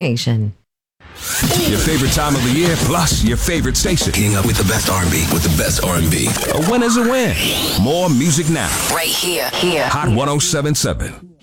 Nation. Your favorite time of the year, plus your favorite station. Getting up with the best R&B, with the best R&B. A win is a win. More music now. Right here. Hot 107.7.